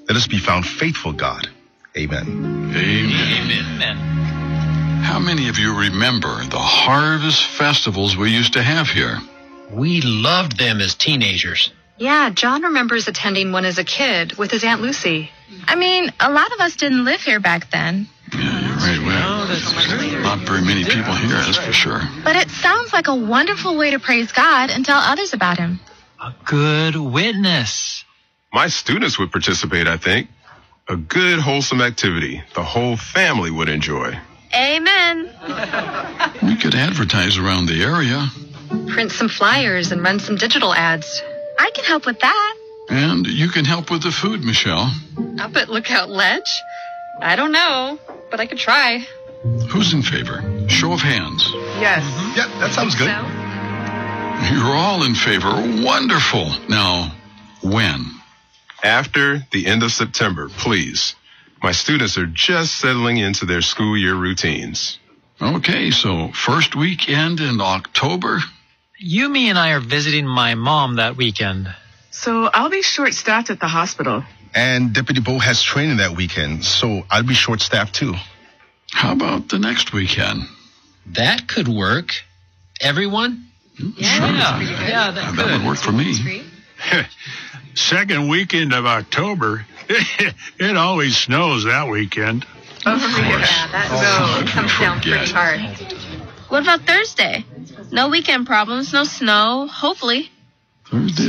Let us be found faithful, God. Amen. Amen. How many of you remember the harvest festivals we used to have here? We loved them as teenagers. Yeah, John remembers attending one as a kid with his Aunt Lucy. I mean, a lot of us didn't live here back then. Yeah, you're right. Well, not very many people here, that's for sure. But it sounds like a wonderful way to praise God and tell others about him. A good witness. My students would participate, I think. A good, wholesome activity the whole family would enjoy. Amen. We could advertise around the area. Print some flyers and run some digital ads. I can help with that. And you can help with the food, Michelle. Up at Lookout Ledge? I don't know, but I could try. Who's in favor? Show of hands. Yes. Yeah, that sounds good. You're all in favor. Wonderful. Now, when? After the end of September, please. My students are just settling into their school year routines. Okay, so first weekend in October? Yumi and I are visiting my mom that weekend. So I'll be short-staffed at the hospital. And Deputy Bo has training that weekend, so I'll be short-staffed too. How about the next weekend? That could work. Everyone? Yeah, that That would work for me. Second weekend of October. It always snows that weekend. Yeah, that comes down pretty hard. What about Thursday? No weekend problems, no snow, hopefully. Thursday.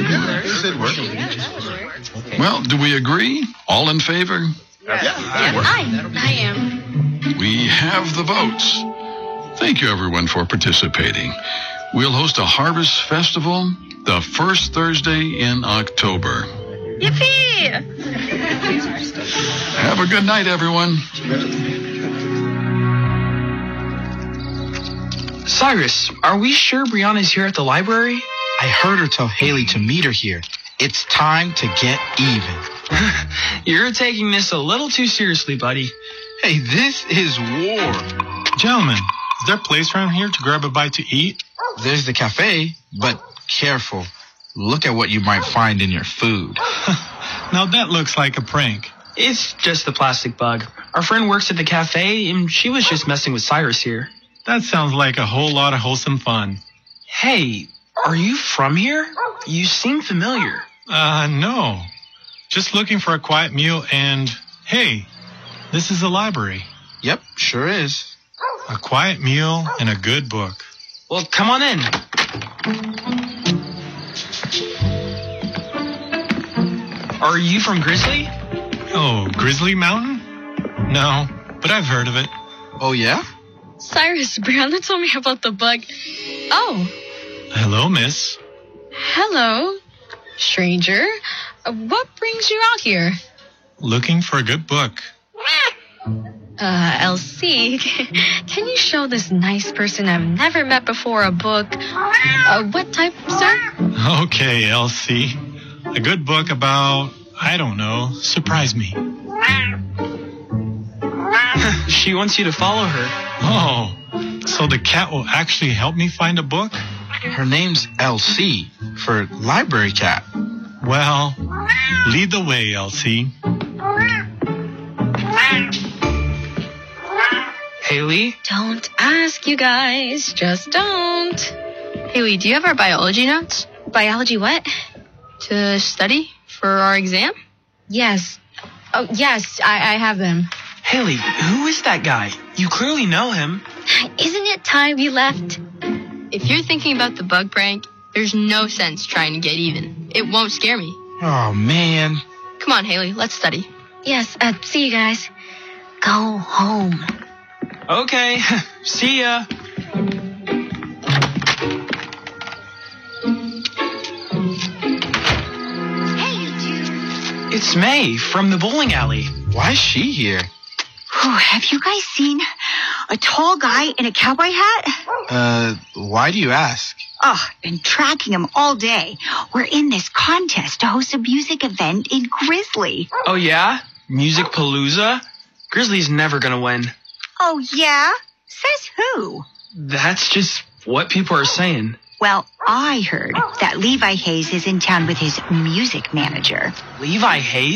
Well, do we agree? All in favor? I am. We have the votes. Thank you, everyone, for participating. We'll host a harvest festival the first Thursday in October. Yippee! Have a good night, everyone. Cyrus, are we sure Brianna's here at the library? I heard her tell Haley to meet her here. It's time to get even. You're taking this a little too seriously, buddy. Hey, this is war. Gentlemen, is there a place around here to grab a bite to eat? There's the cafe, but careful. Look at what you might find in your food. Now that looks like a prank. It's just a plastic bug. Our friend works at the cafe, and she was just messing with Cyrus here. That sounds like a whole lot of wholesome fun. Hey, are you from here? You seem familiar. No. Just looking for a quiet meal and, hey, this is a library. Yep, sure is. A quiet meal and a good book. Well, come on in. Are you from Grizzly? Oh, Grizzly Mountain? No, but I've heard of it. Oh, yeah? Cyrus, Brianna told me about the bug. Oh. Hello, miss. Hello, stranger. What brings you out here? Looking for a good book. LC, can you show this nice person I've never met before a book? What type, sir? Okay, LC. A good book about, I don't know, surprise me. She wants you to follow her. Oh, so the cat will actually help me find a book? Her name's LC, for library cat. Well, lead the way, LC. Haley? Don't ask, you guys. Just don't. Haley, do you have our biology notes? Biology what? To study for our exam? Yes. Oh, yes, I have them. Haley, who is that guy? You clearly know him. Isn't it time we left? If you're thinking about the bug prank, there's no sense trying to get even. It won't scare me. Oh, man. Come on, Haley, let's study. Yes, see you guys. Go home. Okay, see ya. It's May from the bowling alley. Why is she here? Have you guys seen a tall guy in a cowboy hat? Why do you ask? Been tracking him all day. We're in this contest to host a music event in Grizzly. Oh, yeah? Music Palooza? Grizzly's never gonna win. Oh, yeah? Says who? That's just what people are saying. Well, I heard that Levi Hayes is in town with his music manager. Levi Hayes?